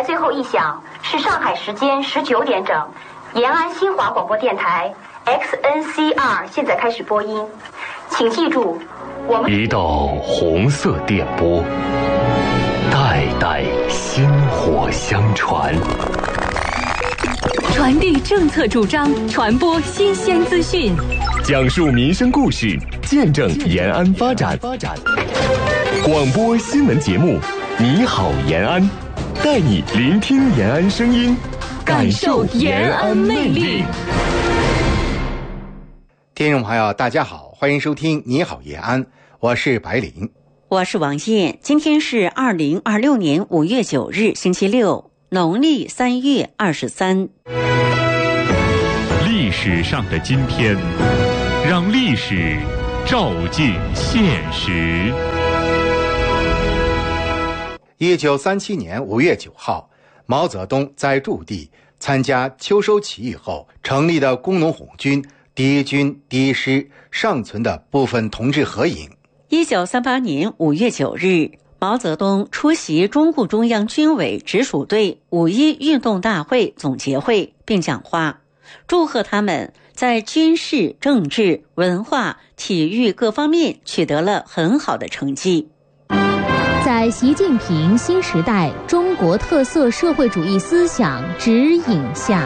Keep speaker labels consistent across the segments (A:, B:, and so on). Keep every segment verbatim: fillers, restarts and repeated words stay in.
A: 来最后一响是上海时间十九点整，延安新华广播电台 X N C R 现在开始播音，请记住，我们
B: 一道红色电波，代代薪火相传，
C: 传递政策主张，传播新鲜资讯，
B: 讲述民生故事，见证延安发展。广播新闻节目，你好延安，带你聆听延安声音，感受延安魅力。
D: 听众朋友大家好，欢迎收听你好延安，我是白林，
C: 我是王燕。今天是二零二六年五月九日星期六，农历三月二十三。
E: 历史上的今天，让历史照进现实。
D: 一九三七年五月九号，毛泽东在驻地参加秋收起义后成立的工农红军第一军第一师尚存的部分同志合影。
C: 一九三八年五月九日，毛泽东出席中共中央军委直属队五一运动大会总结会并讲话，祝贺他们在军事、政治、文化、体育各方面取得了很好的成绩。
F: 在习近平新时代中国特色社会主义思想指引下，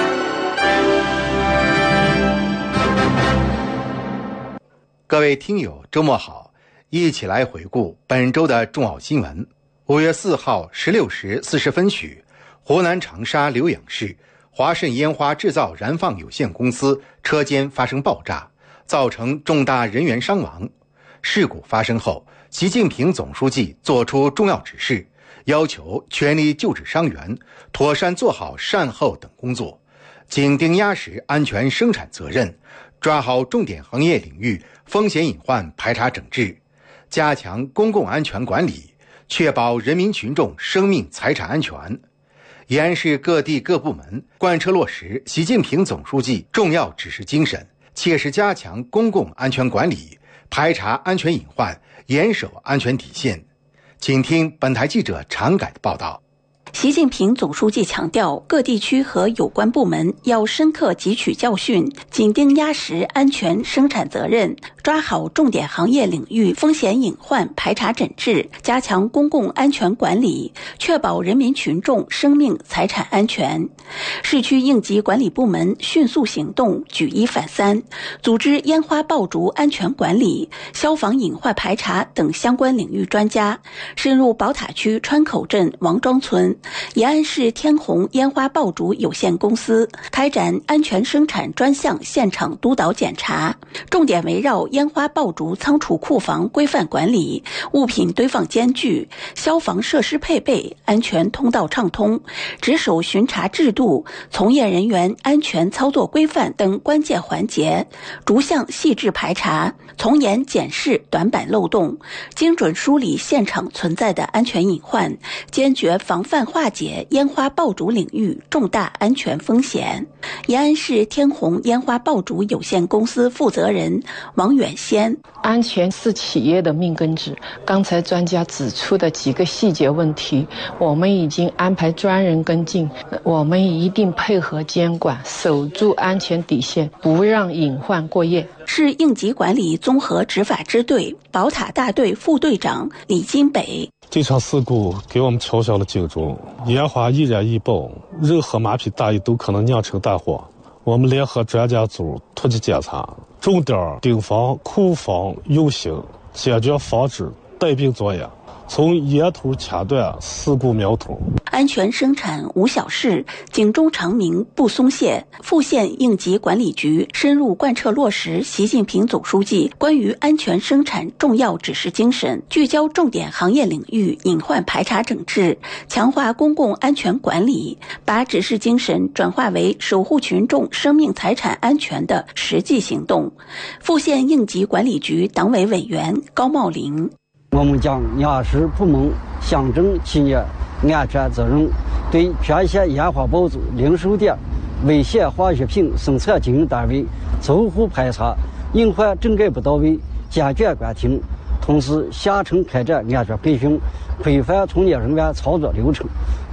D: 各位听友周末好，一起来回顾本周的重要新闻。五月四号十六时四十分许，湖南长沙浏阳市华盛烟花制造燃放有限公司车间发生爆炸，造成重大人员伤亡。事故发生后，习近平总书记作出重要指示，要求全力救治伤员，妥善做好善后等工作，紧盯压实安全生产责任，抓好重点行业领域风险隐患排查整治，加强公共安全管理，确保人民群众生命财产安全。延安市各地各部门贯彻落实习近平总书记重要指示精神，切实加强公共安全管理，排查安全隐患，严守安全底线。请听本台记者常改的报道。
G: 习近平总书记强调，各地区和有关部门要深刻汲取教训，紧盯压实安全生产责任，抓好重点行业领域风险隐患排查整治，加强公共安全管理，确保人民群众生命财产安全。市区应急管理部门迅速行动，举一反三，组织烟花爆竹安全管理、消防隐患排查等相关领域专家，深入宝塔区川口镇王庄村、延安市天虹烟花爆竹有限公司开展安全生产专项现场督导检查，重点围绕烟花爆竹仓储库房规范管理、物品堆放间距、消防设施配备、安全通道畅通、值守巡查制度、从业人员安全操作规范等关键环节，逐项细致排查，从严检视短板漏洞，精准梳理现场存在的安全隐患，坚决防范化解烟花爆竹领域重大安全风险。延安市天虹烟花爆竹有限公司负责人王远先：
H: 安全是企业的命根子，刚才专家指出的几个细节问题，我们已经安排专人跟进，我们一定配合监管，守住安全底线，不让隐患过夜。
G: 市应急管理综合执法支队宝塔大队副队长李金北：
I: 这场事故给我们敲响了警钟，烟花易燃易爆，任何马匹大意都可能酿成大祸。我们联合专家组突击检查，重点盯防库房用刑，坚决防止带病作业，从源头掐断事故苗头。
G: 安全生产无小事，警钟长鸣不松懈。富县应急管理局深入贯彻落实习近平总书记关于安全生产重要指示精神，聚焦重点行业领域隐患排查整治，强化公共安全管理，把指示精神转化为守护群众生命财产安全的实际行动。富县应急管理局党委委员高茂林：
J: 我们将压实部门象征企业安全责任，对全县烟花爆竹零售店、危险化学品生产经营单位走户排查，隐患整改不到位，坚决关停。同时，下沉开展安全培训，规范从业人员操作流程，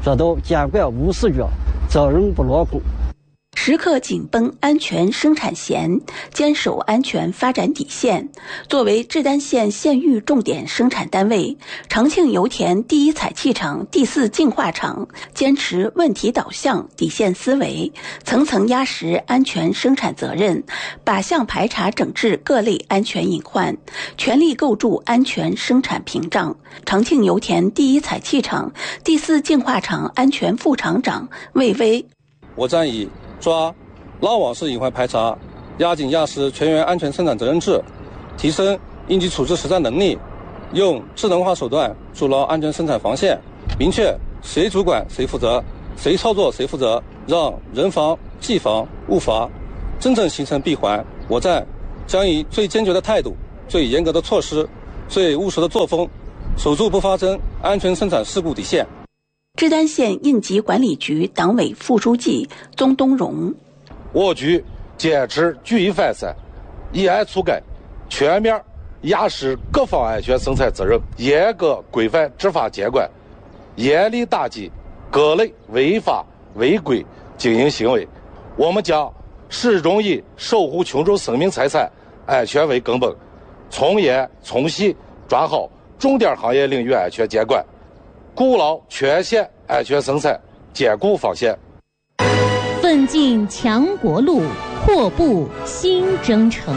J: 做到监管无死角，责任不落空。
G: 时刻紧绷安全生产线，坚守安全发展底线。作为志丹县县域重点生产单位，长庆油田第一采气厂、第四净化厂坚持问题导向、底线思维，层层压实安全生产责任，靶向排查整治各类安全隐患，全力构筑安全生产屏障。长庆油田第一采气厂、第四净化厂安全副厂长魏威：
K: 我将以抓拉网式隐患排查，压紧压实全员安全生产责任制，提升应急处置实战能力，用智能化手段筑牢安全生产防线，明确谁主管谁负责，谁操作谁负责，让人防、技防、物罚真正形成闭环。我站将以最坚决的态度、最严格的措施、最务实的作风，守住不发生安全生产事故底线。
G: 志丹县应急管理局党委副书记宗东荣：
L: 我局坚持举一反三、一案促改，全面压实各方安全生产责任，严格规范执法监管，严厉打击各类违法违规经营行为。我们将始终以守护群众生命财产安全为根本，从严从细抓好重点行业领域安全监管，固牢全县安全生产坚固防线。
F: 奋进强国路，阔步新征程。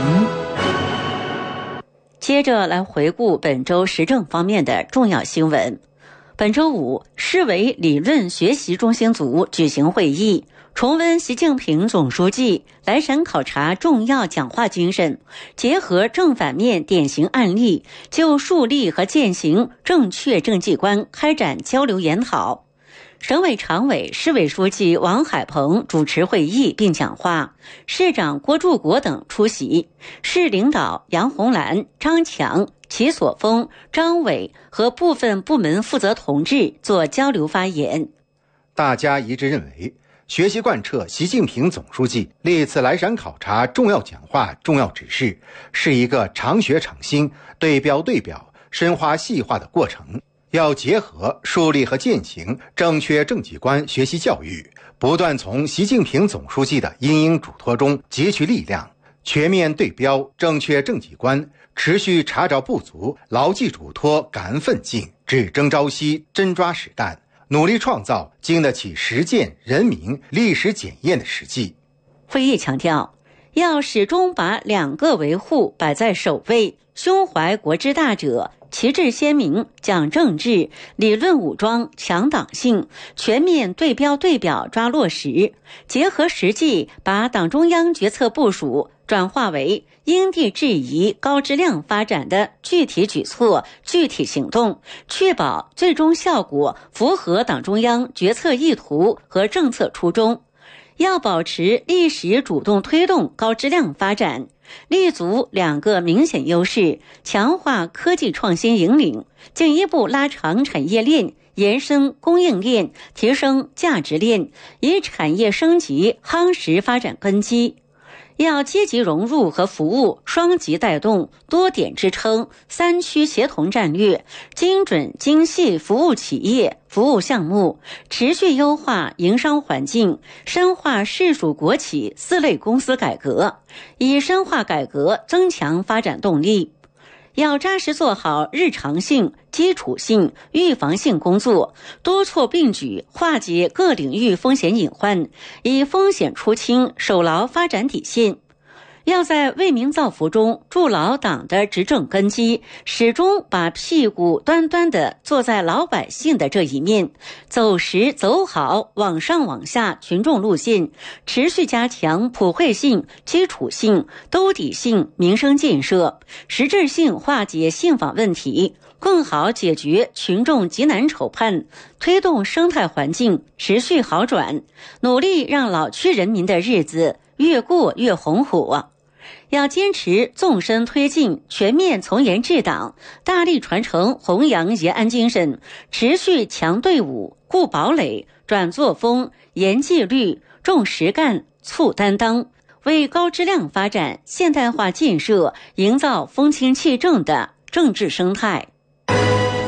C: 接着来回顾本周时政方面的重要新闻。本周五，市委理论学习中心组举行会议，重温习近平总书记来陕考察重要讲话精神，结合正反面典型案例，就树立和践行正确政绩观开展交流研讨。省委常委、市委书记王海鹏主持会议并讲话，市长郭柱国等出席，市领导杨红兰、张强、齐所峰、张伟和部分部门负责同志做交流发言。
D: 大家一致认为，学习贯彻习近平总书记历次来陕考察重要讲话、重要指示，是一个常学常新、对标对表、深化细化的过程。要结合树立和践行正确政绩观学习教育，不断从习近平总书记的因应嘱托中汲取力量，全面对标正确政绩观，持续查找不足，牢记嘱托，感恩奋进，只争朝夕，真抓实干，努力创造经得起实践、人民、历史检验的实际。
C: 会议强调，要始终把两个维护摆在首位，胸怀国之大者，旗帜鲜明，讲政治，理论武装，强党性，全面对标对表抓落实，结合实际，把党中央决策部署转化为因地制宜、高质量发展的具体举措、具体行动，确保最终效果符合党中央决策意图和政策初衷。要保持历史主动推动高质量发展，立足两个明显优势，强化科技创新引领，进一步拉长产业链，延伸供应链，提升价值链，以产业升级夯实发展根基。要积极融入和服务双极带动、多点支撑、三区协同战略，精准精细服务企业、服务项目，持续优化营商环境，深化市属国企四类公司改革，以深化改革增强发展动力。要扎实做好日常性、基础性、预防性工作，多措并举化解各领域风险隐患，以风险出清守牢发展底线。要在为民造福中筑牢党的执政根基，始终把屁股端端地坐在老百姓的这一面，走实走好往上往下群众路线，持续加强普惠性、基础性、兜底性民生建设，实质性化解信访问题，更好解决群众急难愁盼，推动生态环境持续好转，努力让老区人民的日子越过越红火。要坚持纵深推进全面从严治党，大力传承弘扬延安精神，持续强队伍、固堡垒、转作风、严纪律、重实干、促担当，为高质量发展现代化建设营造风清气正的政治生态。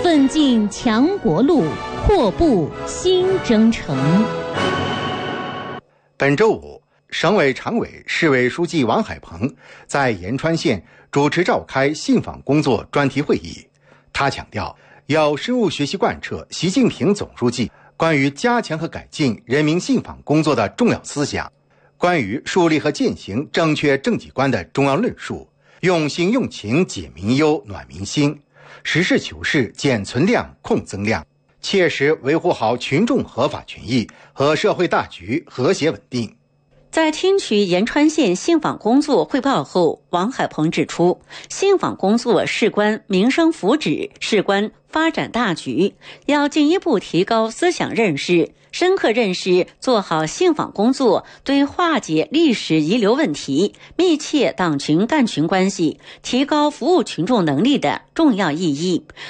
F: 奋进强国路，阔步新征程。
D: 本周五，省委常委、市委书记王海鹏在延川县主持召开信访工作专题会议。他强调，要深入学习贯彻习近平总书记关于加强和改进人民信访工作的重要思想，关于树立和践行正确政绩观的重要论述，用心用情解民忧暖民心，实事求是减存量控增量，切实维护好群众合法权益和社会大局和谐稳定。
C: 在听取延川县信访工作汇报后，王海鹏指出，信访工作事关民生福祉，事关发展大局，要进一步提高思想认识，深刻认识做好信访工作对化解历史遗留问题、密切党群干群关系、提高服务群众能力的重要意义，